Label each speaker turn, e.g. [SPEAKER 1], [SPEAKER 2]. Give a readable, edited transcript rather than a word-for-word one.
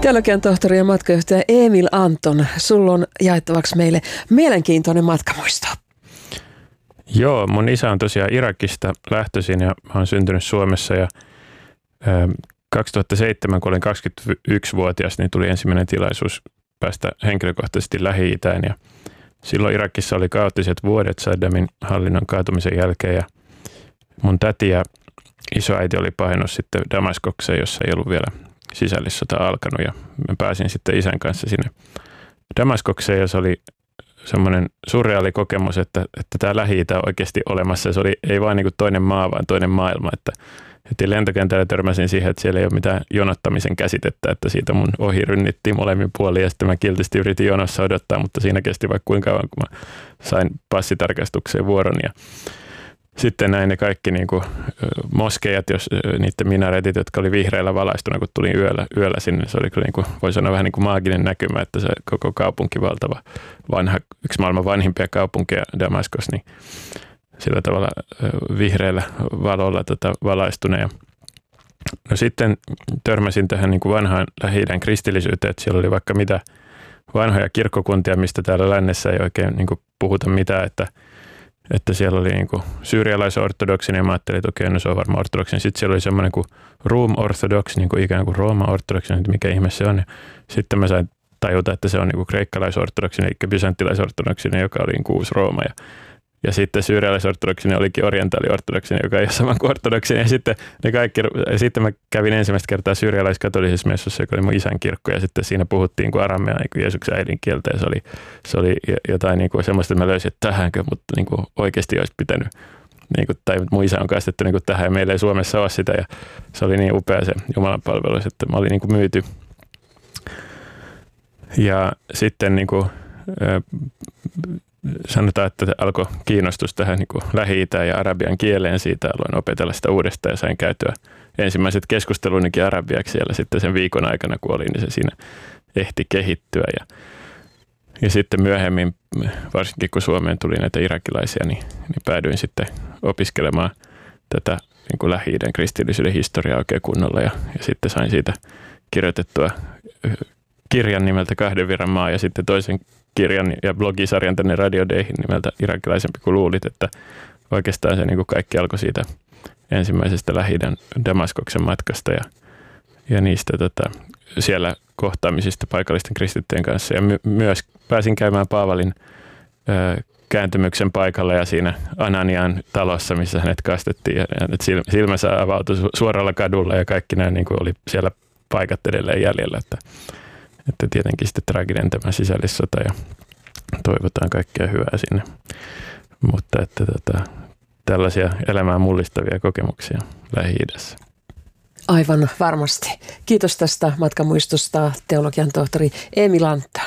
[SPEAKER 1] Teologian tohtori ja matkajohtaja Emil Anton, sulla on jaettavaksi meille mielenkiintoinen matkamuisto.
[SPEAKER 2] Joo, mun isä on tosiaan Irakista lähtöisin ja mä oon syntynyt Suomessa ja 2007, kun olin 21-vuotias, niin tuli ensimmäinen tilaisuus päästä henkilökohtaisesti Lähi-Itään ja silloin Irakissa oli kaoottiset vuodet Saddamin hallinnon kaatumisen jälkeen ja mun täti ja isoäiti oli pahenut sitten Damaskokseen, jossa ei ollut vielä sisällissota alkanut ja mä pääsin sitten isän kanssa sinne Damaskokseen ja se oli semmoinen surreaali kokemus, että tämä Lähi-Itä on oikeasti olemassa. Se oli ei vain niin kuin toinen maa, vaan toinen maailma. Että heti lentokentällä törmäsin siihen, että siellä ei ole mitään jonottamisen käsitettä, että siitä mun ohi rynnittiin molemmin puolin ja sitten mä kiltisti yritin jonossa odottaa, mutta siinä kesti vaikka kuinka kauan, kun mä sain passitarkastukseen vuoron ja sitten näin ne kaikki niin kuin moskeijat, niiden minaretit, jotka oli vihreällä valaistuna, kun tulin yöllä sinne. Se oli kyllä, niin kuin, voi sanoa, vähän niin kuin maaginen näkymä, että se koko kaupunki, valtava, vanha, yksi maailman vanhimpia kaupunkeja, Damaskos, niin sillä tavalla vihreällä valolla valaistuna. No sitten törmäsin tähän niin kuin vanhaan Lähi-idän kristillisyyteen, että siellä oli vaikka mitä vanhoja kirkkokuntia, mistä täällä lännessä ei oikein niin kuin puhuta mitään, että siellä oli niin kuin syyrialais-ortodoksinen ja mä ajattelin, että okei, no se on varmaan ortodoksinen. Sitten siellä oli semmoinen kuin Rum-ortodoks, niin kuin ikään kuin Rooma-ortodoksinen, että mikä ihme se on. Ja sitten mä sain tajuta, että se on niin kuin kreikkalais-ortodoksinen, eli bysanttilais-ortodoksinen, joka oli niin kuin uusi Rooma. Ja sitten syyrialais-ortodoksinen olikin orientaali-ortodoksinen, joka ei ole sama kuin ortodoksinen. Ja sitten mä kävin ensimmäistä kertaa syyrialais-katolisessa messussa, joka oli mun isän kirkko. Ja sitten siinä puhuttiin kuin aramea, niin kuin Jeesuksen äidinkieltä. Ja se oli jotain niin kuin semmoista, että mä löysin, että tähänkö, mutta niin kuin oikeasti olisi pitänyt. Niin kuin, tai mun isä on kastettu niin kuin tähän ja meillä ei Suomessa ole sitä. Ja se oli niin upea se Jumalan palvelus, että mä olin niin kuin myyty. Ja sitten niin kuin, sanotaan, että alkoi kiinnostus tähän niin kuin Lähi-Itään ja arabian kieleen. Siitä aloin opetella sitä uudestaan ja sain käytyä ensimmäiset keskustelunikin arabiaksi siellä sitten sen viikon aikana, kun olin, niin se siinä ehti kehittyä. Ja sitten myöhemmin, varsinkin kun Suomeen tuli näitä irakilaisia, niin päädyin sitten opiskelemaan tätä niin kuin Lähi-idän kristillisyyden historiaa oikein kunnolla. Ja sitten sain siitä kirjoitettua kirjan nimeltä Kahden virran maa ja sitten toisen kirjan ja blogisarjan tänne Radio Dayhin nimeltä Irakilaisempi kuin luulit, että oikeastaan se niin kuin kaikki alkoi siitä ensimmäisestä Lähi-idän Damaskoksen matkasta ja niistä siellä kohtaamisista paikallisten kristittyjen kanssa. Ja myös pääsin käymään Paavalin kääntymyksen paikalla ja siinä Ananian talossa, missä hänet kastettiin. Ja silmänsä avautui suoralla kadulla ja kaikki nämä niin kuin oli siellä paikat edelleen jäljellä. Että tietenkin sitten traaginen tämä sisällissota ja toivotaan kaikkea hyvää sinne. Mutta että tällaisia elämää mullistavia kokemuksia Lähi-idässä.
[SPEAKER 1] Aivan varmasti. Kiitos tästä matkamuistosta teologian tohtori Emil Anton.